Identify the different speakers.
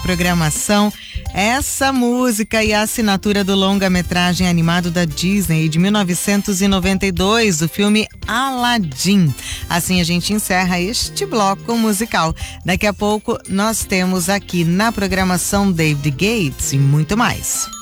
Speaker 1: programação. Essa música e a assinatura do longa-metragem animado da Disney de 1992, do filme Aladdin. Assim a gente encerra este bloco musical. Daqui a pouco nós temos aqui na programação David Gates e muito mais.